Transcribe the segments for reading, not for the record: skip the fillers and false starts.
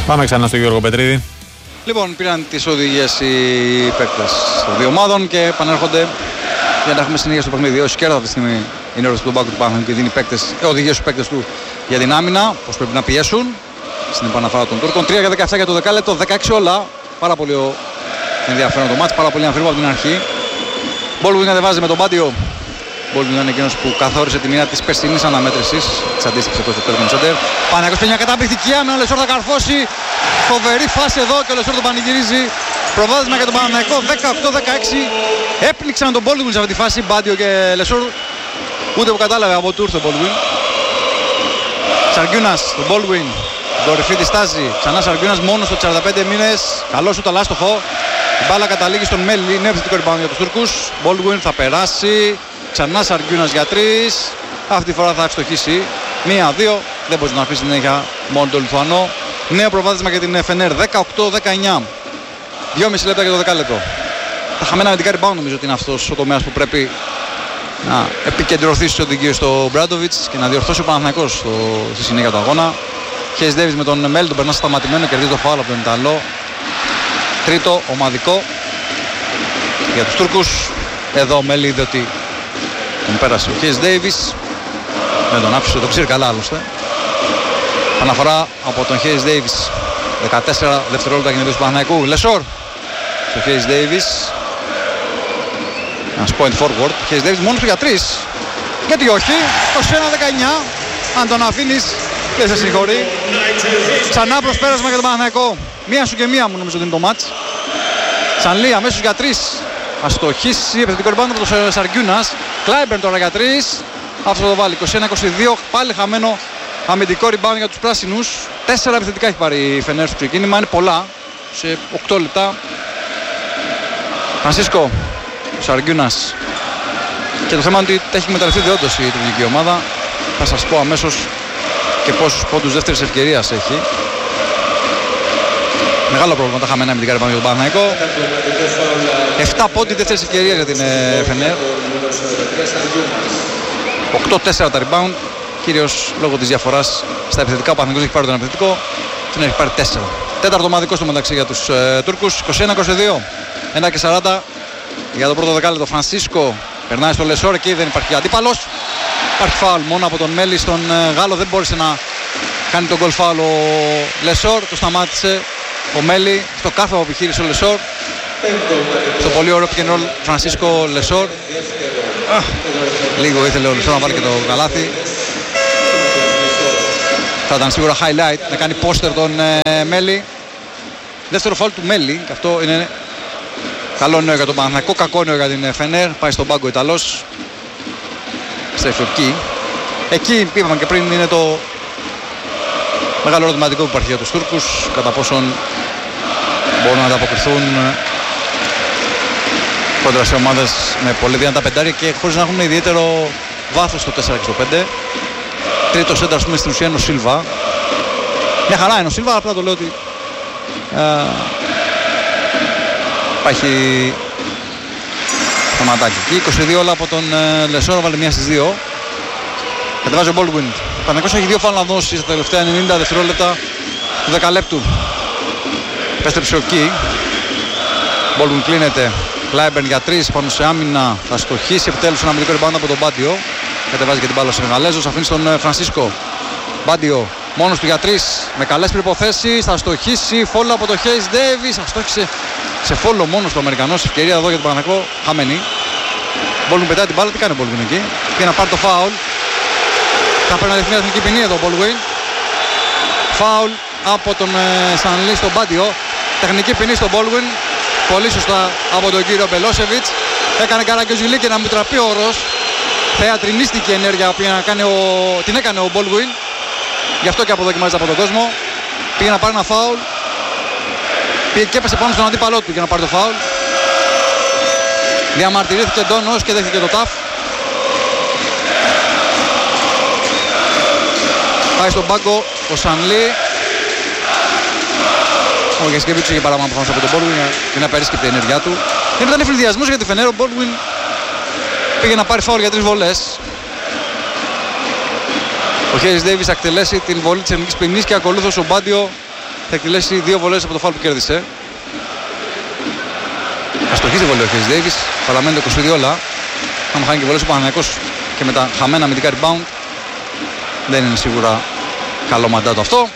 Πάμε ξανά στον Γιώργο Πετρίδη. Λοιπόν, πήραν τις οδηγίες οι παίκτες των δύο ομάδων και επανέρχονται για να έχουμε συνέχεια στο παιχνίδι. Ο Σκέρδα αυτή τη στιγμή είναι όρος του μπάκου του Παναθηναϊκού και δίνει οδηγίες στους παίκτες του για την άμυνα, πώς πρέπει να πιέσουν στην επαναφορά των Τούρκων. 3 για 17 για το δεκάλεπτο, 16 όλα. Πάρα πολύ ενδιαφέρον το μάτς, πάρα πολύ αμφίροπο από την αρχή. Μπόλουιν κατεβάζει με τον Μπάντιο. Μπόλουιν είναι εκείνος που καθόρισε τη μοίρα της περσινής αναμέτρησης, της αντίστοιχης εδώ στο Τέρμιν Σέντερ. Παναθηναϊκός παίρνει μια καταπληκτική άμυνα, ο Λεσόρ θα καρφώσει. Φοβερή φάση εδώ και ο Λεσόρ τον πανηγυρίζει. Προβάδισμα για τον Παναθηναϊκό 18-16. Έπνιξαν τον Μπόλουιν σε αυτή τη φάση. Μπάντιο και Λεσόρ. Ούτε που κατάλαβε από τουρ τον Μπόλουιν. Σαργιούνας, τον Μπόλουιν. Κορυφή της στάζει. Ξανά Σαργιούνας μόνος στο 45 μήνες. Καλός ούτε λάστοχο. Η μπάλα καταλήγει στον Μέλι. Είναι επιθετικό rebound για τους Τούρκους. Μπόλουιν θα περάσει. Ξανά Σαργιούνας για 3. Αυτή τη φορά θα ευστοχίσει. 1-2. Δεν μπορεί να αφήσει συνέχεια μόνο τον Λιθουανό. Νέο προβάδισμα για την Φενέρ. 18-19. 2,5 λεπτά για το δεκάλεπτο. Τα χαμένα αμυντικά rebound νομίζω ότι είναι αυτός ο τομέας που πρέπει να επικεντρωθεί στις οδηγίες στο Μπράντοβιτς και να διορθώσει ο Παναθηναϊκός στη συνέχεια του αγώνα. Χέις Ντέιβις με τον Μέλι τον περνά σταματημένο, κερδίζει το φάουλ από τον Ιταλό. Τρίτο ομαδικό για τους Τούρκους. Εδώ ο Μέλι είδε ότι τον πέρασε ο Χέις Ντέιβις. Δεν τον άφησε, το ξέρει καλά άλλωστε. Αναφορά από τον Χέις Ντέιβις. 14 δευτερόλεπτα για την του Παναθηναϊκού. Λεσόρ στο Χέις Ντέιβις. Ένας point forward. Χέις Ντέιβις μόνος του για 3. Γιατί όχι. 21-19. Αν τον αφήνεις δεν σε συγχωρεί. Ξανά προσπέρασμα για τον Παναθηναϊκό. Μία σου και μία μου νομίζω ότι είναι το μάτς. Σανλή αμέσως για 3. Αστοχίσει. Επιθετικό rebound από τον Σαργιούνας. Κλάιμπερν τώρα για 3. Αυτό το βάλει. 21-22. Πάλι χαμένο αμυντικό rebound για τους πράσινους. 4 επιθετικά έχει πάρει η Φενέρ στο ξεκίνημα. Είναι πολλά. Σε 8 λεπτά. Φρανσίσκο. Σαργιούνας. Και το θέμα είναι ότι έχει εκμεταλλευτεί διόντως η τουρκική ομάδα. Θα σας πω αμέσως και πόσους πόντους δεύτερης ευκαιρίας έχει. Μεγάλο πρόβλημα τα χαμένα αμυντικά rebound για τον Παναθηναϊκό. 7 πόντοι δεύτερης ευκαιρίας για την Φενέρ. 8-4 τα rebound. Κυρίως λόγω της διαφοράς στα επιθετικά. Ο Παναθηναϊκός έχει πάρει τον επιθετικό. Φενέρ έχει πάρει 4. Τέταρτο ομαδικό στο μεταξύ για τους Τούρκους. 21-22. 1-40 για το πρώτο δεκάλεπτο. Φρανσίσκο περνάει στο Λεσόρ. Εκεί δεν υπάρχει αντίπαλος. Υπάρχει φάουλ μόνο από τον Μέλι στον Γάλλο. Δεν μπόρεσε να κάνει τον γκολ φάουλ ο Λεσόρ. Το σταμάτησε ο Μέλι. Στο κάθετο που επιχείρησε ο Λεσόρ. Στο πολύ ωραίο pick and roll Φρανσίσκο Λεσόρ. Λίγο ήθελε ο Λεσόρ να βάλει και το καλάθι. Θα ήταν σίγουρα highlight να κάνει πόστερ τον Μέλι. Δεύτερο φάουλ του Μέλι. Και αυτό είναι καλό νέο για τον Παναθηναϊκό. Κακό νέο για την Φενέρ. Πάει στον πάγκο Ιταλός. Στρέφει εκεί. Εκεί είπαμε και πριν είναι το μεγάλο ερωτηματικό που υπάρχει για τους Τούρκους. Κατά πόσον μπορούν να ανταποκριθούν κόντρα σε ομάδες με πολύ δυνατά πεντάρια και χωρίς να έχουν ιδιαίτερο βάθος στο 4 και στο 5. Τρίτο σέντρα στην ουσία είναι ο Σίλβα. Μια χαρά είναι ο Σίλβα, απλά το λέω ότι υπάρχει σταματάκι εκεί. 22 όλα από τον Λεσόρ, βάλε μία στις 2. Κατεβάζει ο Μπόλουιν. Ο Παναθηναϊκός έχει 2 φάουλ να δώσει στα τελευταία 90 δευτερόλεπτα του δεκαλέπτου. Επέστρεψε ο Κι. Μπόλουιν κλείνεται. Κλάιμπερν για 3 πάνω σε άμυνα. Θα στοχίσει επιτέλους ένα αμυντικό rebound από τον Μπάντιο. Κατεβάζει και την μπάλα στον Γαλέζος. Αφήνει στον Φρανσίσκο. Μπάντιο μόνος του για 3 με καλές προϋποθέσεις. Θα στοχίσει. Φόλο από το Χέις Ντέιβις. Θα στόχισε σε φόλο μόνος του Αμερικανός. Ευκαιρία εδώ για τον Παναθηναϊκό. Χαμένη. Μπόλουιν πετάει την μπάλα. Τι κάνει ο Μπόλουιν εκεί? Πήγε να πάρει το φάουλ. Θα πρέπει να δεχτεί μια εθνική ποινή εδώ ο Μπόλουιν. Φάουλ από τον Σανλή στον Μπάντιο. Τεχνική ποινή στον Μπόλουιν. Πολύ σωστά από τον κύριο Μπελόσεβιτς. Έκανε καραγκιόζηλη και να μου τραπεί ο όρος. Θεατρινίστηκε η ενέργεια που την έκανε ο Μπόλουιν. Γι' αυτό και αποδοκιμάζεται από τον κόσμο. Πήγε να πάρει ένα φάουλ. Πήγε και έπεσε πάνω στον αντίπαλό του για να πάρει το φάουλ. Διαμαρτυρήθηκε εντόνως και δέχτηκε το ταφ. Πάει στον πάγκο ο Σανλή. Ο Γιασκεβίτσος είχε παράπονα προφανώς από τον Μπόλουιν για να περίσκεπτε η ενέργειά του. Δεν ήταν εφηδιασμός για τη Φενέρ. Ο Μπόλουιν πήγε να πάρει φάουλ για 3 βολές. Ο Χέις Ντέιβις θα εκτελέσει την βολή της εθνικής ποινής και ακολούθως ο Μπάντιο θα εκτελέσει 2 βολές από το φάουλ που κέρδισε. Αστοχίζει βολή ο Χέις Ντέιβις, παραμένει το 22 όλα. Αν χάνει και βολές ο Παναθηναϊκός και με τα χαμένα αμυντικά rebound, δεν είναι σίγουρα καλό μαντάτο αυτό.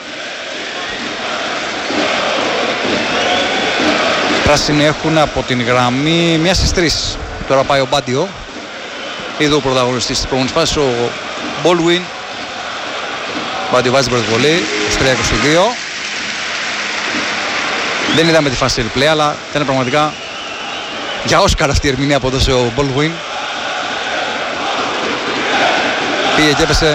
Οι πράσινοι έχουν από την γραμμή 1 στις 3. Τώρα πάει ο Μπάντιο. Εδώ ο πρωταγωνιστής της προηγούμενης φάσης, ο Baldwin. Μπάντιο βάζει την πρώτη βολή, 23-22. Δεν είδαμε τη φάση replay, αλλά ήταν πραγματικά για Όσκαρ αυτή η ερμηνεία που έδωσε ο Baldwin. Πήγε και έπεσε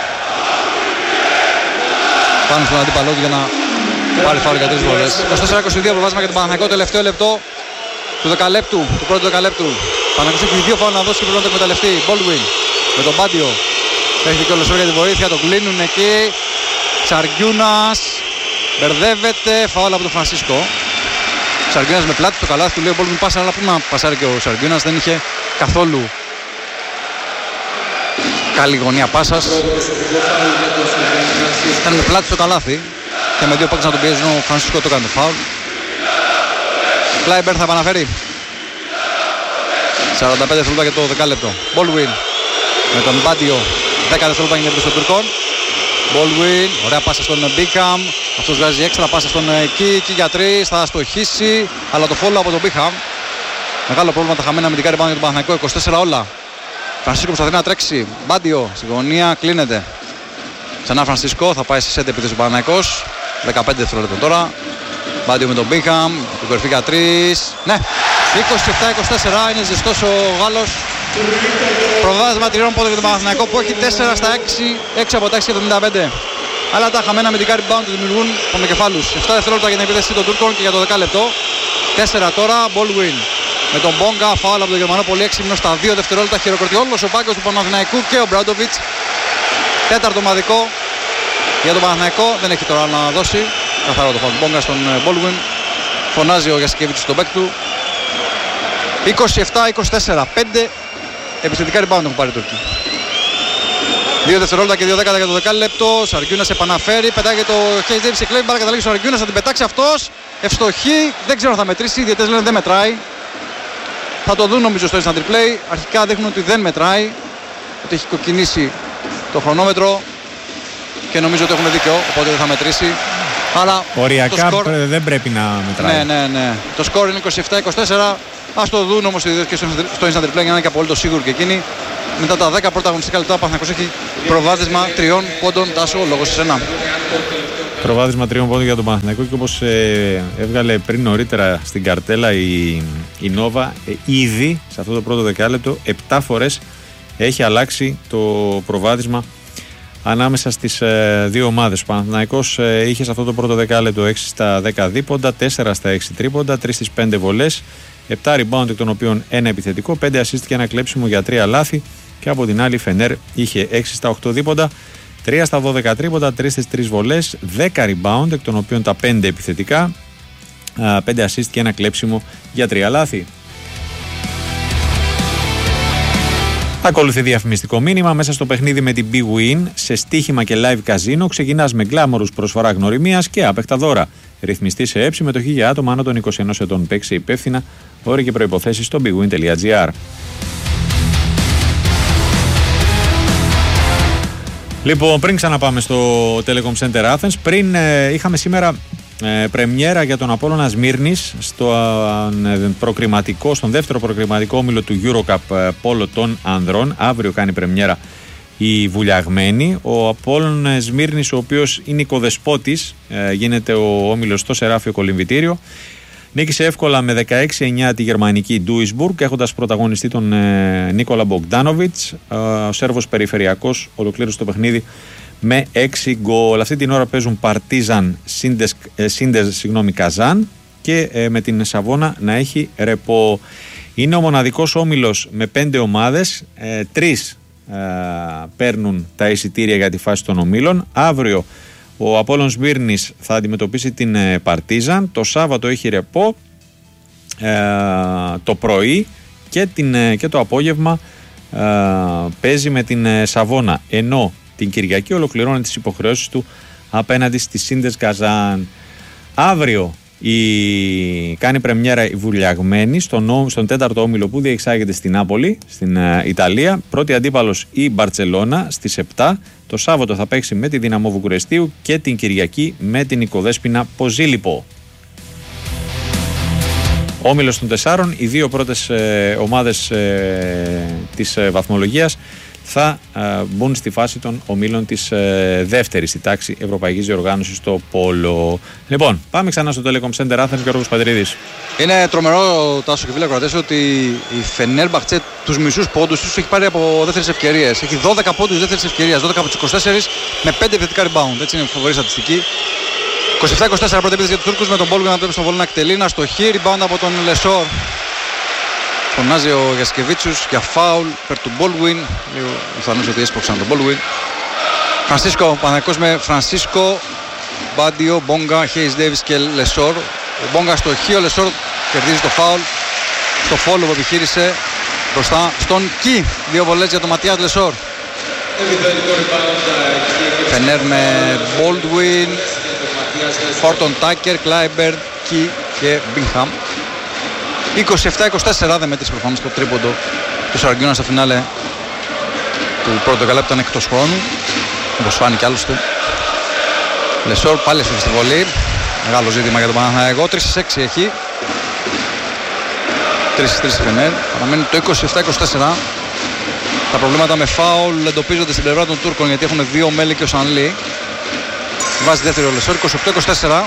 πάνω στον αντίπαλό του για να πάρει φάουλ για 3 βολές. 24-22 προβάσμα για τον Παναθηναϊκό, τελευταίο λεπτό του δεκαλέπτου, του πρώτου δεκαλέπτου. Παναθηναϊκός έχει 2 φάουλ να δώσει και πρέπει να το εκμεταλλευτεί. Baldwin με τον Μπάντιο. Έχει και ο Λεσόρ για τη βοήθεια, τον κλείνουν εκεί. Σαργιούνας μπερδεύεται, φάουλ από τον Φρανσίσκο. Σαργιούνας με πλάτη στο καλάθι του λέει ο Baldwin πάσα, αλλά πού να πασάρει και ο Σαργιούνας, δεν είχε καθόλου καλή γωνία πάσας. Ήταν με πλάτη στο καλάθι και με 2 παίκτες να τον πιέζουν, ο Φρανσίσκο το έκανε το φάουλ. Κλάιμπερ θα επαναφέρει. 45 δευτερόλεπτα για το δεκάλεπτο. Baldwin με τον Μπάντιο. 10 δευτερόλεπτα για την επίθεση των Τουρκών. Baldwin, ωραία πάσα στον Μπίχαμ. Αυτός βγάζει έξτρα πάσα στον εκεί για 3. Θα αστοχίσει, αλλά το φόλο από τον Μπίχαμ. Μεγάλο πρόβλημα τα χαμένα αμυντικά rebound για τον Παναθηναϊκό. 24 όλα. Φρανσίσκο προσπαθεί να τρέξει. Μπάντιο στη γωνία, κλείνεται. Ξανά Φρανσίσκο, θα πάει σε σέντε επίθεση ο Παναθηναϊκός. 15 δευτερόλεπτα τώρα. Μπάντιο με τον Μπίχαμ. Την κορυφή για 3. Ναι, 27-24. Είναι ζεστός ο Γάλλος. Προβάδισμα τριών πόδων για τον Παναθηναϊκό που έχει 4 στα 6, 6 από τα 6,75. Αλλά τα χαμένα αμυντικά rebound του δημιουργούν πονοκεφάλους. 7 δευτερόλεπτα για την επίθεση των Τούρκων και για το 10 λεπτό. 4 τώρα, Baldwin με τον Μπόγκα, φάουλ από τον Γερμανό, πολύ έξυπνο στα 2 δευτερόλεπτα. Χειροκροτεί όλος ο πάγκος του Παναθηναϊκού και ο Μπράντοβιτς. Τέταρτο ομαδικό για τον Παναθηναϊκό, δεν έχει τώρα να δώσει. Καθαρό το φάουλ του Μπόγκα στον Baldwin. Φωνάζει ο Γιασκεβίτσιος στον παίκτη του. 27-24, 5 επιθετικά rebound έχουν πάρει οι Τούρκοι. 2 δευτερόλεπτα και 2 δέκατα για το δεκάλεπτο. Σαργιούνας επαναφέρει, πετάγει το Χέις Ντέιβις, εκλέβει μπάλα, καταλήγει ο Σαργιούνας, θα την πετάξει αυτός. Ευστοχή, δεν ξέρω αν θα μετρήσει, οι διαιτές λένε δεν μετράει. Θα το δουν νομίζω στο instant replay. Αρχικά δείχνουν ότι δεν μετράει, ότι έχει κοκκινήσει το χρονόμετρο και νομίζω ότι έχουν δίκιο, οπότε δεν θα μετρήσει. Αλλά οριακά σκορ... δεν πρέπει να μετράει. Ναι. Το σκορ είναι 27-24. Ας το δουν όμως οι διαιτές και στο instant replay για να είναι και απολύτως σίγουροι και εκείνοι. Μετά τα 10 πρώτα αγωνιστικά λεπτά ο Παναθηναϊκός έχει προβάδισμα 3 πόντων. Τάσο, λόγος σε ένα. Προβάδισμα 3 πόντων για τον Παναθηναϊκό και όπως έβγαλε πριν νωρίτερα στην καρτέλα η Νόβα, ήδη σε αυτό το πρώτο δεκάλεπτο 7 φορές έχει αλλάξει το προβάδισμα ανάμεσα στις δύο ομάδες. Ο Παναθηναϊκός είχε σε αυτό το πρώτο δεκάλεπτο 6 στα 10 δίποντα, 4 στα 6 τρίποντα, 3 στις 5 βολές, 7 rebound εκ των οποίων 1 επιθετικό, 5 assist και 1 κλέψιμο για 3 λάθη, και από την άλλη η Φενέρ είχε 6 στα 8 δίποντα, 3 στα 12 τρίποντα, 3 στις 3 βολές, 10 rebound εκ των οποίων τα 5 επιθετικά, 5 assist και 1 κλέψιμο για 3 λάθη. Ακολουθεί διαφημιστικό μήνυμα μέσα στο παιχνίδι με την Big Win. Σε στοίχημα και live καζίνο ξεκινάς με γκλάμορους προσφορά γνωριμίας και άπεκτα δώρα. Ρυθμιστή σε ΕΕ, συμμετοχή για άτομα άνω των 21 ετών. Παίξε υπεύθυνα. Όροι και προϋποθέσεις στο bigwin.gr. Λοιπόν, πριν ξαναπάμε στο Telecom Center Athens, πριν είχαμε σήμερα πρεμιέρα για τον Απόλλωνα Σμύρνης στον δεύτερο προκριματικό όμιλο του EuroCup Πόλο των Ανδρών. Αύριο κάνει πρεμιέρα η Βουλιαγμένη. Ο Απόλλων Σμύρνης, ο οποίος είναι οικοδεσπότης, γίνεται ο όμιλος στο Σεράφιο Κολυμβητήριο. Νίκησε εύκολα με 16-9 τη γερμανική Duisburg, έχοντας πρωταγωνιστή τον Νίκολα Μπογκντάνοβιτς. Ο Σέρβος περιφερειακός ολοκλήρωσε το παιχνίδι με 6 γκολ. Αυτή την ώρα παίζουν Παρτίζαν Σίντες Καζάν και με την Σαβόνα να έχει ρεπό. Είναι ο μοναδικός όμιλος με 5 ομάδες, 3 παίρνουν τα εισιτήρια για τη φάση των ομίλων. Αύριο ο Απόλλων Σμύρνης θα αντιμετωπίσει την Παρτίζαν. Το Σάββατο έχει ρεπό το πρωί και το απόγευμα παίζει με την Σαβόνα, ενώ την Κυριακή ολοκληρώνει τις υποχρεώσεις του απέναντι στη Σίντες Καζάν. Αύριο κάνει πρεμιέρα η Βουλιαγμένη στον τέταρτο όμιλο που διεξάγεται στην Νάπολη, στην Ιταλία. Πρώτη αντίπαλος η Μπαρτσελώνα στις 7. Το Σάββατο θα παίξει με τη Δυναμό Βουκουρεστίου και την Κυριακή με την Οικοδέσποινα Ποζίλιπο. Όμιλος των 4, οι δύο πρώτες ομάδες της βαθμολογίας θα μπουν στη φάση των ομίλων της δεύτερης στη τάξη Ευρωπαϊκής Διοργάνωσης στο Πόλο. Λοιπόν, πάμε ξανά στο Telecom Center Athens και ο Γιώργος Παντρίδης. Είναι τρομερό, Τάσο και φίλοι ακροατές, ότι η Φενέρμπαχτσε τους μισούς πόντους τους έχει πάρει από δεύτερες ευκαιρίες. Έχει 12 πόντους δεύτερες ευκαιρίες, 12 από τις 24 με 5 επιθετικά rebound. Έτσι είναι φοβερή στατιστική. 27-24 πρώτη επίθεση για τους Τούρκους με τον Μπόλγκουιν να πρέπει στον βολό να εκτελεί, να στοχεί, rebound από τον Λεσόρ. Φωνάζει ο Γιασκεβίτσιους για φάουλ περ του Μπόλγκουιν. Λίγο πιθανώς ότι έσπρωξαν τον Μπόλγκουιν. Φρανσίσκο, Παναθηναϊκός με Φρανσίσκο, Μπάντιο, Μπόγκα, Χέις Ντέιβις και Λεσόρ. Ο Μπόγκα στοχεί, ο Λεσόρ κερδίζει το φάουλ στο φόλο που επιχείρησε μπροστά στον Κι. Δύο βολές για τον Ματιάς Λεσόρ. Φενέρ με Μπόλγκουιν, Χόρτον Τάκερ, Κλάιμπερ, Κι και Μπίνχαμ. 27-24, δεν μέτρησε προφανώς το τρίποντο του Σαραγκιώνα στο φινάλε του πρώτου δεκαλέπτου, ήταν εκτός χρόνου, όπως φάνηκε άλλωστε. Λεσόρ πάλι στη βολή, μεγάλο ζήτημα για τον Παναθηναϊκό, 3-6 έχει, 3-3 Φενέρ, παραμένει το 27-24. Τα προβλήματα με φάουλ εντοπίζονται στην πλευρά των Τούρκων γιατί έχουν δύο Μέλη και ο Σανλή. Βάζει δεύτερο ο Λεσόρ, 28-24.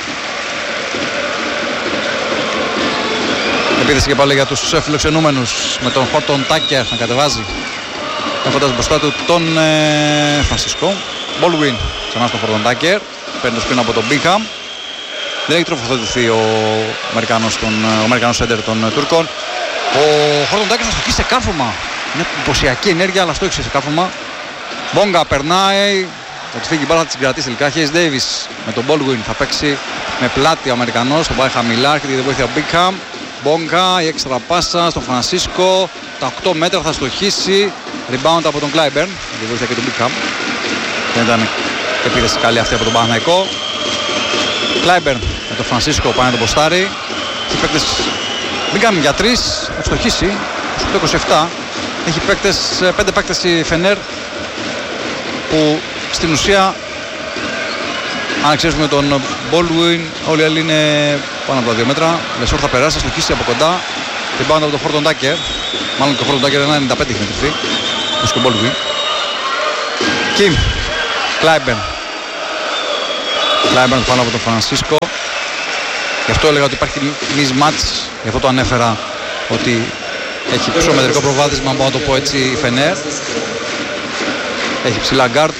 Επίθεση και πάλι για τους φιλοξενούμενους με τον Χόρτον Τάκερ να κατεβάζει, έχοντας μπροστά του τον Φρανσίσκο. Μπόλγκουιν ξανά στον Χόρτον Τάκερ, παίρνει το σκριν από τον Μπίνχαμ. Δεν έχει τροφοδοτηθεί ο Αμερικανός σέντερ των Τούρκων. Ο Χόρτον Τάκερ θα στοχίσει σε κάρφωμα. Είναι εντυπωσιακή ενέργεια, αλλά στόχισε σε κάρφωμα. Μπόγκα περνάει, θα τη φύγει η μπάλα, θα την κρατήσει τελικά. Χέις Ντέιβις με τον Μπόλγκουιν θα παίξει με πλάτη ο Αμερικανός, τον πάει χαμηλά, έρχεται για τη βοήθεια ο Μπίνχαμ. Μπόγκα, η έξτρα πάσα στον Φρανσίσκο, τα 8 μέτρα θα στοχίσει, rebound από τον Κλάιμπερν, για τη βοήθεια και τον Μπίνχαμ. Δεν ήταν επίθεση καλή αυτή από τον Παναθηναϊκό. Κλάιμπερν με τον Φρανσίσκο πάει να τον ποστάρει. Έχει παίκτες, Μπίνχαμ για 3, θα στοχίσει, 28-27. Έχει παίκτες, 5 παίκτες η Φενέρ που στην ουσία, αν εξαιρέσουμε τον Μπόλγκουιν, όλοι οι άλλοι είναι πάνω από τα 2 μέτρα. Λεσόρ θα περάσει, θα στοχίσει από κοντά. Rebound από τον Χόρτον Τάκερ. Μάλλον και ο Χόρτον Τάκερ 1,95 έχει μετρηθεί. Όπως και ο Μπόλγκουιν. Κιμ, Κλάιμπερν. Κλάιμπερν πάνω από τον Φρανσίσκο. Γι' αυτό έλεγα ότι υπάρχει mismatch. Γι' αυτό το ανέφερα ότι έχει ψωμετρικό προβάδισμα, μπορώ να το πω έτσι, η Φενέρ. Έχει ψηλά γκάρτ.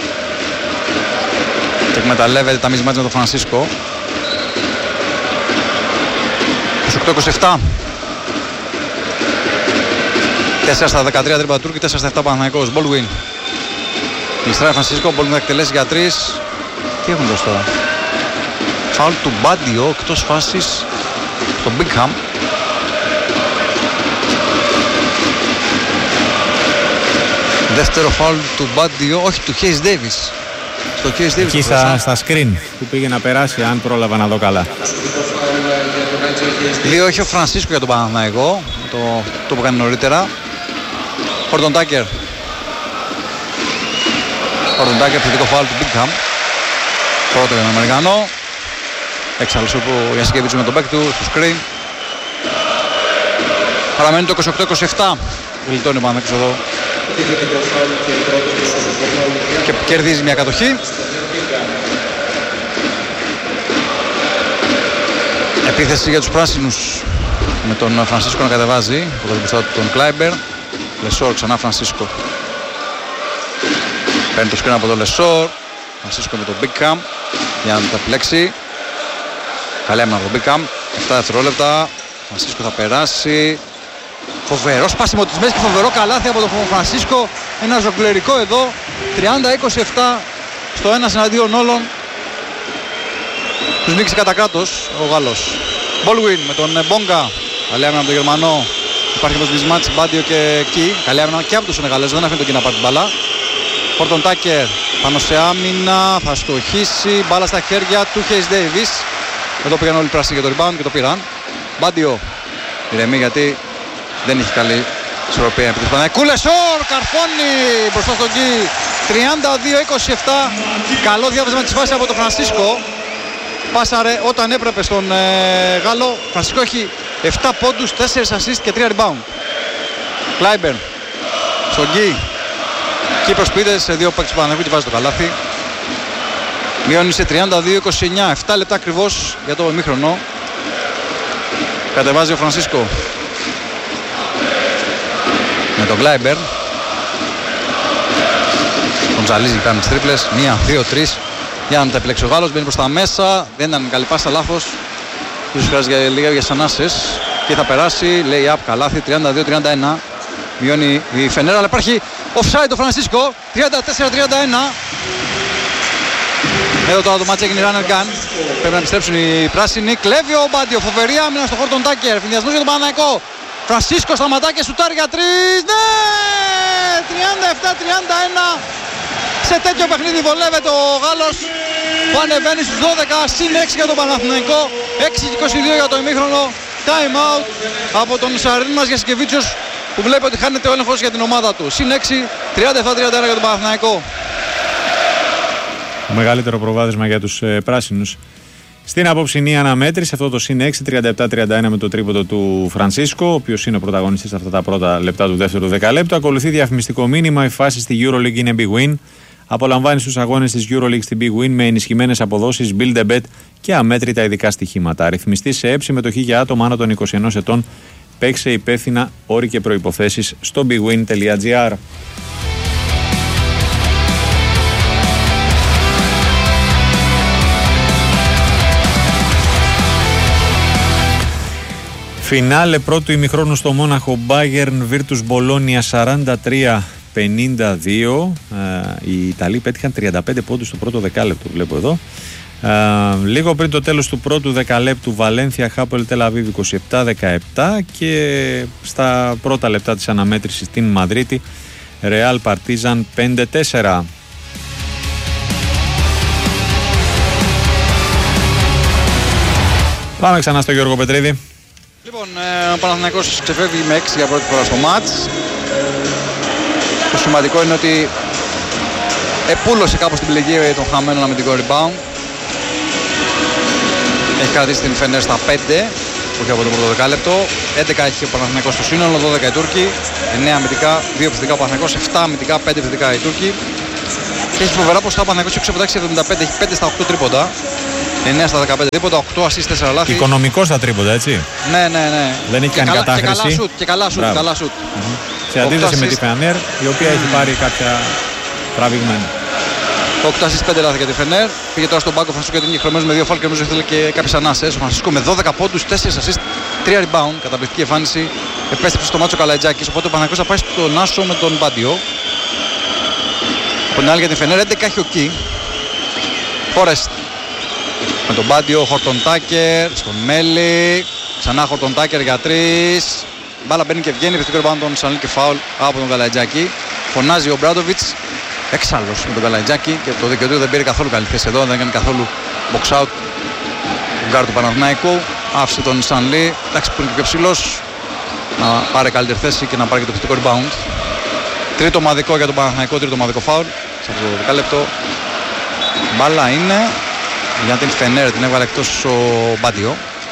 Και εκμεταλλεύεται τα mismatch με τον Φρανσίσκο. 28-27. 4 στα 13 τρίποντα Τούρκοι, 4 στα 7 Παναθηναϊκός. Μπόλγκουιν. Λιστράει Φρανσίσκο, Μπόλγκουιν θα εκτελέσει για 3. Τι έχουν δώσει τώρα? Φάουλ του Μπάντιο, εκτός φάσης στον Μπίνχαμ. Δεύτερο φάουλ του Μπάντιο, όχι του Χέις Ντέιβις. Εκεί στα screen που πήγε να περάσει, αν πρόλαβα να δω καλά. 2 έχει ο Φρανσίσκο για τον Παναθηναϊκό, το που κάνει νωρίτερα. Χόρτον Τάκερ. Χόρτον Τάκερ, θετικό φάουλ του Μπίνχαμ. Πρώτο για τον Αμερικανό. Έξαλλος ο Γιασκεβίτσιους με τον παίκ του στο screen. Παραμένει το 28-27. Γλιτώνει ο Παναθηναϊκός εδώ και κερδίζει μια κατοχή. Επίθεση για τους πράσινους με τον Φρανσίσκο να κατεβάζει από τον μπροστά του τον Κλάιμπερ. Λεσόρ ξανά Φρανσίσκο. Παίρνει το σκριν από τον Λεσόρ. Φρανσίσκο με τον Μπίνχαμ για να τα επιλέξει. Καλή άμυνα από τον Μπίνχαμ. 7 δευτερόλεπτα. Φρανσίσκο θα περάσει. Φοβερό σπάσιμο της μέσης και φοβερό καλάθι από τον Φρανσίσκο. Ένα ζογκλερικό εδώ. 30-27 στο 1 εναντίον όλων. Τους νίκησε κατά κράτος ο Γάλλος. Μπόλγκουιν με τον Μπόγκα. Καλή άμυνα από τον Γερμανό. Υπάρχει όμως mismatch, Μπάντιο και Κι. Καλή άμυνα και από τους Σενεγαλέζους. Δεν αφήνει τον Κι να πάρει την μπάλα. Χόρτον Τάκερ πάνω σε άμυνα. Θα στοχίσει. Μπάλα στα χέρια του Χέις Ντέιβις. Εδώ πήγαν όλοι οι πράσινοι για το rebound και το πήραν. Μπάντιο. Ηρεμή γιατί δεν είχε καλή ισορροπία. Κούλεσορ, καρφώνει μπροστά στον Γκί. 32-27. Καλό διάβασμα της φάσης από τον Φρανσίσκο. Πάσαρε όταν έπρεπε στον Γάλλο. Φρανσίσκο έχει 7 πόντους, 4 assist και 3 rebound. Κλάιμπερν στον Γκί. Κύπρος πίδε σε 2 παίκτες του Παναθηναϊκού και βάζει το καλάθι. Μειώνει σε 32-29. 7 λεπτά ακριβώς για το ημίχρονο. Κατεβάζει ο Φρανσίσκο με τον Κλάιμπερν. Τον ζαλίζει, κάνει τις τρίπλες. 1, 2, 3. Για να τα επιλέξει ο Γάλλος. Μπαίνει προς τα μέσα. Δεν ήταν καλή πάσα, λάθος. Ίσως χρειάζεται λίγα για σανάσες. Και θα περάσει. Λέει up, καλάθι. 32-31. Μειώνει η Φενέρα, αλλά υπάρχει offside το Φρανσίσκο. 34-31. Εδώ τώρα το μάτς έγινε runner gun. Πρέπει να επιστρέψουν οι πράσινοι. Κλέβει ο Μπάντιο. Φοβερή άμυνα στο χώρο των Τάκερ. Φινδιασμός για τον Παναθηναϊκό. Φρανσίσκο σταματά και σουτάρει για 3. Ναι! 37-31. Σε τέτοιο παιχνίδι βολεύεται ο Γάλλος που ανεβαίνει στους 12. Συν 6 για τον Παναθηναϊκό. 6-22 για το ημίχρονο. Time out από τον Σαρίν μας για Σκεβίτσιος που βλέπει ότι χάνεται ο έλεγχος για την ομάδα του. Συν 6, 37-31 για τον Παναθηναϊκό. Μεγαλύτερο προβάδισμα για τους πράσινους. Στην απόψινή αναμέτρηση, αυτό το συν 6, 37-31 με το τρίποντο του Φρανσίσκο, ο οποίος είναι ο πρωταγωνιστής αυτά τα πρώτα λεπτά του δεύτερου δεκαλέπτου. Ακολουθεί διαφημιστικό μήνυμα. Η φάση στη EuroLeague είναι Big Win. Απολαμβάνει στους αγώνες της EuroLeague στην Big Win με ενισχυμένες αποδόσεις, build a bet και αμέτρητα ειδικά στοιχήματα. Αριθμιστή σε έψη συμμετοχή για άτομα άνω των 21 ετών. Παίξε υπεύθυνα, όροι και προϋποθέσεις στο bigwin.gr. Φινάλε πρώτου ημιχρόνου στο Μόναχο, Bayern Virtus Bologna 43-52. Οι Ιταλοί πέτυχαν 35 πόντους στο πρώτο δεκάλεπτο, βλέπω εδώ. Λίγο πριν το τέλος του πρώτου δεκαλέπτου, Βαλένθια Χάπολ Τελαβίβ 27-17 και στα πρώτα λεπτά της αναμέτρησης στην Μαδρίτη, Ρεάλ Παρτίζαν 5-4. Πάμε ξανά στο Γιώργο Πετρίδη. Λοιπόν, ο Παναθηναϊκός ξεφεύγει με 6 για πρώτη φορά στο μάτς. Το σημαντικό είναι ότι επούλωσε κάπως την πληγή των χαμένων αμυντικών rebound. Έχει κρατήσει την Φενέρ στα 5, όχι από το πρώτο δεκάλεπτο. 11 έχει ο Παναθηναϊκός στο σύνολο, 12 οι Τούρκοι. 9 αμυντικά, 2 επιθετικά ο Παναθηναϊκός, 7 αμυντικά, 5 επιθετικά οι Τούρκοι. Και έχει φοβερά πως ο Παναθηναϊκός έχει ξεπετάξει 75, έχει 5 στα 8 τρίποντα. 9 στα 15 τρίποντα, 8 assist, 4 λάθη. Οικονομικός στα τρίποντα, έτσι. Ναι. Δεν έχει κάνει κατάχρηση. Και καλά σουτ. Σε αντίθεση με τη Φενέρ, η οποία έχει πάρει κάποια τραβηγμένη. 8 assist, 5 λάθη για τη Φενέρ. Πήγε τώρα στον πάγκο ο Φρανσίσκο γιατί είναι χρωμένος με 2 φάουλ και νομίζω ήθελε και κάποιες ανάσες. Ο Φρανσίσκο με 12 πόντους, 4 assist, 3 rebound. Καταπληκτική εμφάνιση. Επέστρεψε στο μάτσο Καλατζάκης. Οπότε ο Παναθηναϊκός θα πάει στον Άσο με τον Μπάντιο. Από την άλλη για τη Φενέρ, 11 έχει ο Κι. Φόρεστ. Με τον Μπάντιο, Χορτον Τάκερ, στον Μέλι. Ξανά Χορτον Τάκερ για 3. Μπάλα μπαίνει και βγαίνει. Επιθετικό rebound τον Σανλή και φάουλ από τον Καλατζάκη. Φωνάζει ο Μπράντοβιτς. Έξαλλος με τον Καλατζάκη και το δικαιωτήριο δεν πήρε καθόλου καλή θέση εδώ. Δεν έκανε καθόλου box out. Ο γκάρ του Παναθηναϊκού. Άφησε τον Σανλή. Εντάξει που είναι και πιο ψηλός. Να πάρει καλύτερη θέση και να πάρει και το επιθετικό rebound. Τρίτο ομαδικό για τον Παναθηναϊκό. Τρίτο ομαδικό φάουλ. Σε αυτό το δεκάλεπτο. Μπάλα είναι για την Φενέρ, την έβγαλε εκτός ο Μπάντιο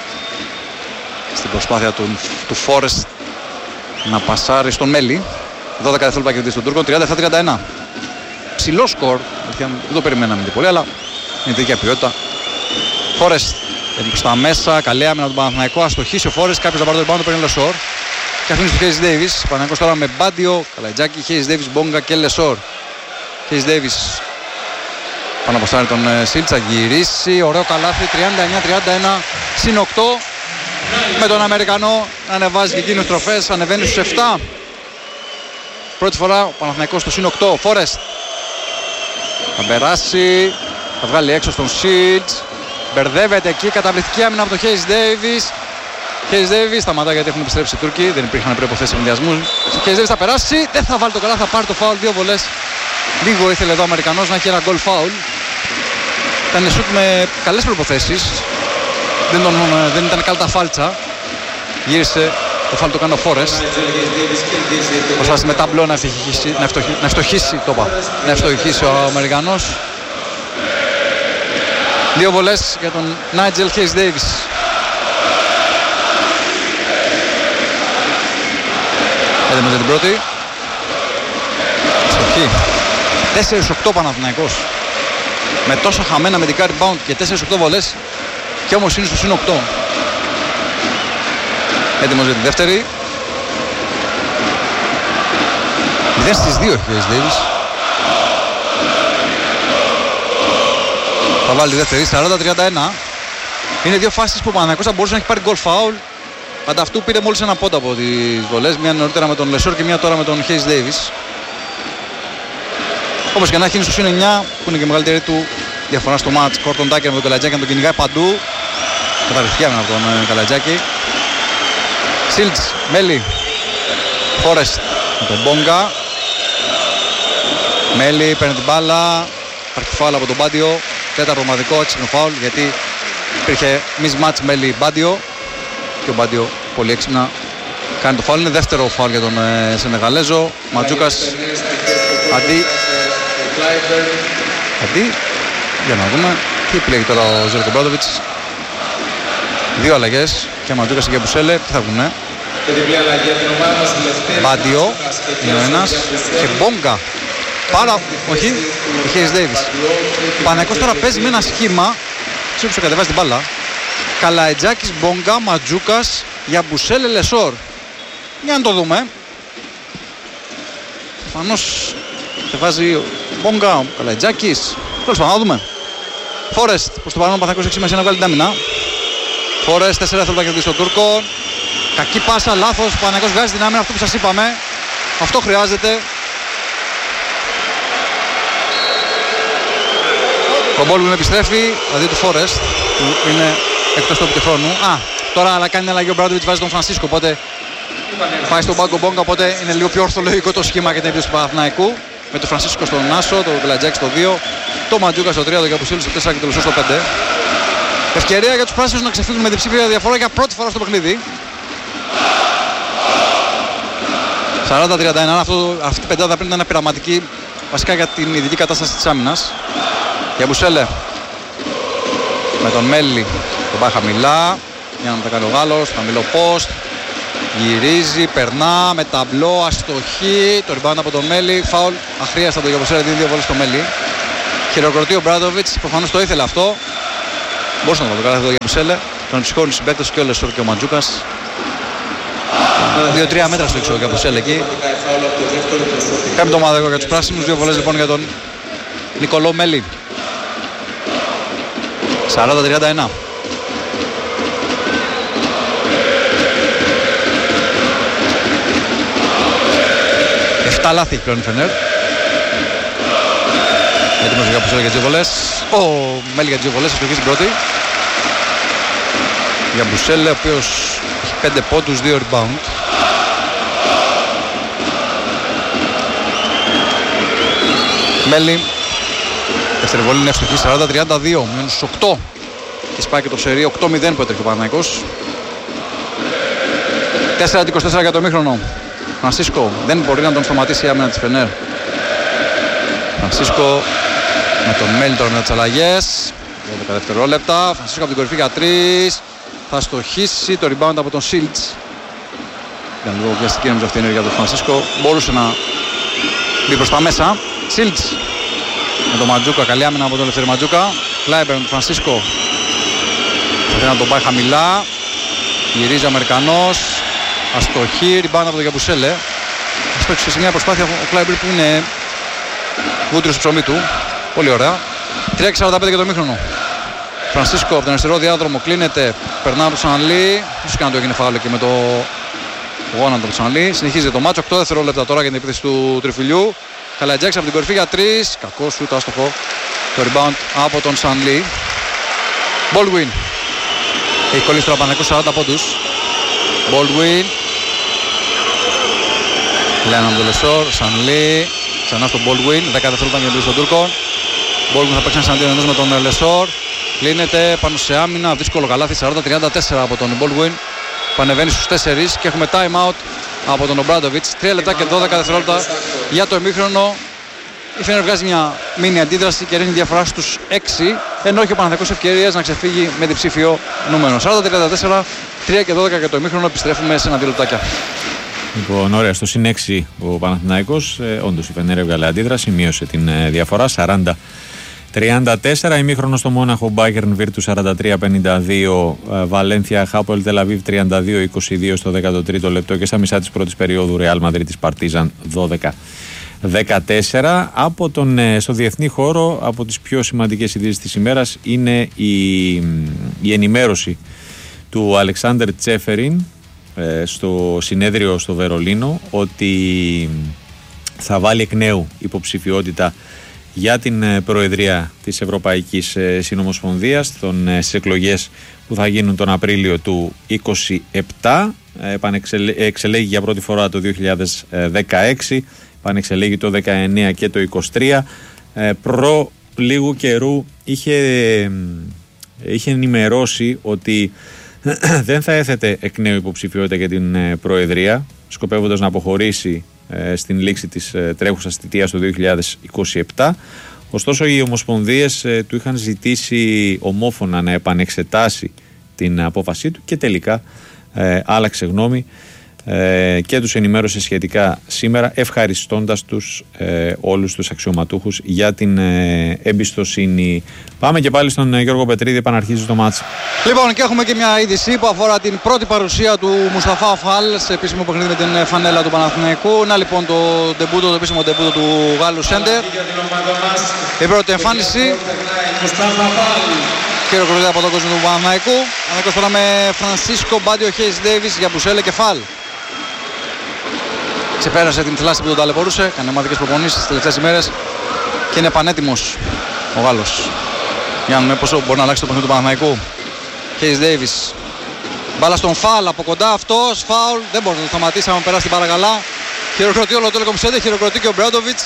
στην προσπάθεια του Φόρεστ να πασάρει στον Μέλι. 12 δευτερόλεπτα κερδίσει τον Τούρκο, 37-31. Ψηλό σκορ, δεν το περιμέναμε και πολύ, αλλά είναι τέτοια ποιότητα. Φόρεστ προς τα μέσα, καλή άμυνα τον Παναθηναϊκό, αστοχίσει ο Φόρεστ, κάποιος θα πάρει το rebound, το παίρνει ο Λεσόρ και αφήνει στο Χέις Ντέιβις. Παναθηναϊκός τώρα με Μπάντιο, Καλατζάκη, Χέις Ντέιβις, Μπόγκα και Λεσόρ. Χέις Ντέιβις πάνω από στάρει τον Σίλτς, θα γυρίσει, ωραίο καλάθι, 39-31, συν 8 με τον Αμερικανό να ανεβάζει και εκείνους τροφές, ανεβαίνει στους 7. Πρώτη φορά ο Παναθηναϊκός στο συν 8, Φόρεστ θα περάσει, θα βγάλει έξω στον Σίλτς, μπερδεύεται εκεί, καταπληκτική άμυνα από τον Χέις Ντέιβις. Χέις Ντέιβις σταματά γιατί έχουν επιστρέψει οι Τούρκοι, δεν υπήρχαν προϋποθέσεις συνδυασμού. Χέις Ντέιβις θα περάσει, δεν θα βάλει το καλά, θα πάρει το φάουλ, 2 βολές. Λίγο ήθελε εδώ ο Αμερικανός να έχει ένα goal foul. Ήταν σουτ με καλές προϋποθέσεις. δεν ήταν καλά τα φάλτσα. Γύρισε το φάλτο, το κάνει ο Φόρεστ. Προσπάθησε με ταμπλό να ευστοχίσει ο Αμερικανός. 2 βολές για τον Νάιτζελ Χέις Ντέιβις. Έτοιμος για την πρώτη. Στοχή. 4-8 Παναθηναϊκός. Με τόσα χαμένα με την rebound και 4-8 βολές. Και όμως είναι στο συν 8. Έτοιμος για τη δεύτερη. 0-2 έχει ο Χέις Ντέιβις. Θα βάλει τη δεύτερη, 40-31. Είναι 2 φάσεις που ο Παναθηναϊκός θα μπορούσε να έχει πάρει goal foul. Ανταυτού πήρε μόλις ένα πόντο από τις βολές. Μια νωρίτερα με τον Λεσόρ και μια τώρα με τον Χέις Ντέιβις. Όπως και να έχει, είναι στο συν 9 που είναι και η μεγαλύτερη του διαφορά στο μάτς. Κόρτον Τάκερ με τον Καλατζάκη να τον κυνηγάει παντού. Καταρριφτικά από τον Καλατζάκη. Σίλτς, Μέλι, Φόρεστ με τον Μπόγκα. Μέλι παίρνει την μπάλα. Υπάρχει φάουλ από τον Μπάντιο. Τέταρτο ομαδικό έξυπνο φάουλ γιατί υπήρχε mismatch Μέλι Μπάντιο. Και ο Μπάντιο πολύ έξυπνα κάνει το φάουλ. Είναι δεύτερο φάουλ για τον Σενεγαλέζο. Ματζούκας αντί για να δούμε τι επιλέγει τώρα ο Ζέλκο Μπράντοβιτς. 2 αλλαγές και Ματζούκας και Μπουσέλε. Τι θα βγουνε? Μπάντιο είναι ο ένας και Μπόγκα. Όχι, ο Χέις Ντέιβις. Ο Παναθηναϊκός τώρα παίζει με ένα σχήμα. Ξύπνησε κατεβάζει την μπάλα. Καλαϊτζάκης, Μπόγκα, Ματζούκας, Γιαμπουσέλε, Λεσόρ. Για να το δούμε. Προφανώς κατεβάζει ο Μπόγκα, ο Καλαϊτζάκης. Τέλος πάντων, να δούμε. Φόρεστ, προς το παρόν ο Παναθηναϊκός έχει σημασία να βγάλει την άμυνα. Φόρεστ, 4 λεπτά να κερδίσει τον Τούρκο. Κακή πάσα, λάθος. Ο Παναθηναϊκός βγάζει την άμυνα, αυτό που σας είπαμε. Αυτό χρειάζεται. Ο Μπόλγουν επιστρέφει, δηλαδή του Φόρεστ, που είναι εκτός του χρόνου. Τώρα αλλά κάνει αλλαγή ο Μπράντοβιτς, βάζει τον Φρανσίσκο, οπότε πάει στον πάγκο Μπόγκα, οπότε είναι λίγο πιο ορθολογικό το σχήμα για την επίθεση του Παναθηναϊκού. Με τον Φρανσίσκο στον Άσο, τον Γκλατζάκη στο 2, το Ματζούκα στο 3, τον Καπουσίλου στο 4 και τον Λεσό στο 5. Ευκαιρία για τους πράσινους να ξεφύγουν με διψήφια διαφορά για πρώτη φορά στο παιχνίδι. 40-31, αυτή η πεντάδα πρέπει να είναι πειραματική, βασικά για την ειδική κατάσταση της άμυνας. Για Μπουσέλε με τον Μέλι, τον πάει χαμηλά για να τα κάνει ο Γάλλος, χαμηλό post, γυρίζει, περνά με ταμπλό, αστοχή, το rebound από τον Μέλι, φάουλ αχρίαστα το Γιαμπουσέλε, δίνει 2 βόλες στο Μέλι. Χειροκροτεί ο Μπράντοβιτς, προφανώς το ήθελε αυτό, μπορούσε να το κάνει αυτό το Γιαμπουσέλε, τον ψυχώνει στους συμπαίκτες και ο Λεσόρ και ο Μαντζούκας. 2-3 μέτρα στο έξω ο Γιαμπουσέλε εκεί. Πέμπτο ομαδικό για τους πράσινους, 2 βολές λοιπόν για τον Νικολό Μέλι. 40-31. Εφτά λάθη πλέον η Φενέρ. Έτοιμος για Μπουσέλε για τις 2 βολές. Ο Μέλι για τις 2 βολές, ευτυχή στην πρώτη. Για Μπουσέλε, ο οποίος έχει 5 πόντους, 2 rebound. Μέλι. Δεύτερη βολή είναι εύστοχη, 40-32, μείονους 8. Και σπάει και το σερί 8-0 που έτρεχε ο Παναθηναϊκός. 4-24 για το ημίχρονο. Φρανσίσκο δεν μπορεί να τον σταματήσει η άμυνα της Φενέρ. Φρανσίσκο με τον Μέλι τώρα με τις αλλαγές. 12 δευτερόλεπτα. Φρανσίσκο από την κορυφή για 3. Θα στοχίσει το rebound από τον Σίλτς. Ήταν λίγο βιαστική νομίζω αυτή η ενέργεια του Φρανσίσκο. Μπορούσε να μπει προς τα μέσα. Σίλτς με τον Ματζούκα, καλή άμυνα από τον Ελευθερή Ματζούκα. Κλάιμπερ με τον Φρανσίσκο. Θα να τον πάει χαμηλά. Γυρίζει ο Αμερικανός. Αστοχή, rebound από τον Γιαμπουσέλε. Αστόχησε σε μια προσπάθεια ο Κλάιμπερ που είναι βούτυρο στο ψωμί του. Πολύ ωραία. 3:45 για το μήχρονο. Φρανσίσκο από τον αριστερό διάδρομο κλείνεται. Περνά από τον Σανλή. Ίσως και να το έγινε φάουλ και με το γόνατο του Σανλή. Συνεχίζει το μάτσο. 8 δευτερόλεπτα τώρα για την επίθεση του τριφυλιού. Καλατζάκης από την κορυφή για 3. Κακό σουτ, άστοχο. Το rebound από τον Σανλή. Baldwin. Έχει κολλήσει τώρα Παναθηναϊκός 40 πόντους. Baldwin. Λένε από τον Λεσόρ. Σανλή. Ξανά στον Baldwin. 10 δευτερόλεπτα για την επίθεση των Τούρκων. Baldwin θα παίξει ένα εναντίον ενός με τον Λεσόρ. Λύνεται πάνω σε άμυνα, δύσκολο καλάθι, 40-34 από τον Baldwin που ανεβαίνει στους 4 και έχουμε time out από τον Ομπράντοβιτς. 3 λεπτά και 12 δευτερόλεπτα για το ημίχρονο. Η Φενέρ βγάζει μια μίνι αντίδραση και ρίχνει διαφορά στους 6, ενώ έχει ο Παναθηναϊκός ευκαιρίες να ξεφύγει με διψήφιο νούμερο. 40-34, 3 και 12 για το ημίχρονο. Επιστρέφουμε σε 1-2 λεπτάκια. Λοιπόν, ωραία, στο συν 6 ο Παναθηναϊκός, όντως η Φενέρ έβγαλε αντίδραση, μείωσε την διαφορά, 40-34, ημίχρονο στο Μόναχο, Bayern Virtus 43-52, Βαλένθια, Χάπολ Τελαβίβ 32-22 στο 13ο λεπτό και στα μισά της πρώτης περίοδου Real Madrid της Παρτίζαν 12-14. Στο διεθνή χώρο, από τις πιο σημαντικές ειδήσεις της ημέρας είναι η ενημέρωση του Αλεξάντερ Τσέφεριν στο συνέδριο στο Βερολίνο ότι θα βάλει εκ νέου υποψηφιότητα για την Προεδρία της Ευρωπαϊκής Συνομοσπονδίας στις εκλογές που θα γίνουν τον Απρίλιο του 2027. Εξελέγει για πρώτη φορά το 2016, επανεξελέγει το 19 και το 23. Προ λίγου καιρού είχε ενημερώσει ότι δεν θα έθετε εκ νέου υποψηφιότητα για την Προεδρία, σκοπεύοντας να αποχωρήσει στην λήξη της τρέχουσας θητείας το 2027. Ωστόσο οι ομοσπονδίες του είχαν ζητήσει ομόφωνα να επανεξετάσει την απόφασή του και τελικά άλλαξε γνώμη και τους ενημέρωσε σχετικά σήμερα, ευχαριστώντας τους όλους τους αξιωματούχους για την εμπιστοσύνη. Πάμε και πάλι στον Γιώργο Πετρίδη, επαναρχίζει το μάτς. Λοιπόν, και έχουμε και μια είδηση που αφορά την πρώτη παρουσία του Μουσταφά Φαλ σε επίσημο παιχνίδι με την φανέλα του Παναθηναϊκού. Να λοιπόν το επίσημο ντεμπούτο του Γάλλου Σέντερ. Η πρώτη εμφάνιση. Χειροκροτείται από τον κόσμο του Παναθηναϊκού. Ανακοινώς τώρα με Φρανσίσκο Μπάντιο Χέις Ντέιβις για Μπουσέλε και Φαλ. Ξεπέρασε την θλάση που τον ταλαιπωρούσε, κάνει ομαδικές προπονήσεις τις τελευταίες ημέρες και είναι πανέτοιμος ο Γάλλος. Για να δούμε πόσο μπορεί να αλλάξει το παιχνίδι του Παναθηναϊκού. Χέις Ντέιβις. Μπάλα στον Φαλ από κοντά, αυτός φάουλ, δεν μπορεί να το σταματήσει, άμα περάσει την μπάλα καλά. Χειροκροτεί όλο το Telecom Center, χειροκροτεί και ο Μπράντοβιτς.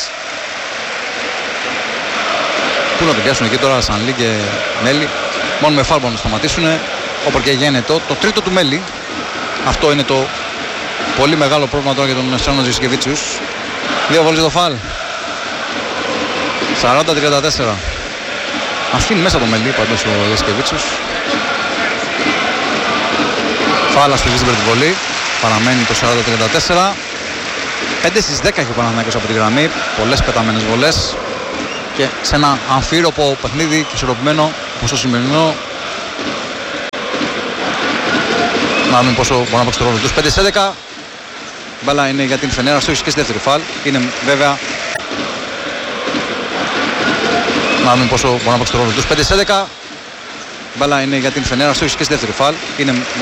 Πού να το πιάσουν εκεί τώρα Σανλή και Μέλι. Μόνο με φάουλ μπορούν να σταματήσουν. Όπως και γίνεται το τρίτο του Μέλι. Αυτό είναι το πολύ μεγάλο πρόβλημα τώρα για τον Σάνο Ζισκεβίτσιους. 2 βόλες το Φαλ. 40-34. Αφήνει μέσα το Μέλι πάντως ο Ζισκεβίτσιους. Φάλα στη την πρώτη βολή. Παραμένει το 40-34. 5 στις 10 έχει ο Παναθηναϊκός από τη γραμμή. Πολλές πεταμένες βολές. Και σε ένα αμφίροπο παιχνίδι και ισορροπημένο όπως το σημερινό. Να δούμε πόσο μπορεί να παίξει το ρόλο τους. 5 σε 10. Μπάλα είναι για την Φενέρα, αυτό έχει και στη δεύτερη φάλ. Είναι βέβαια. Να δούμε πόσο μπορεί να παίξει το ρόλο τους. 5 σε 10. Μπάλα είναι για την Φενέρα, αυτό έχει και στη δεύτερη φάλ. Είναι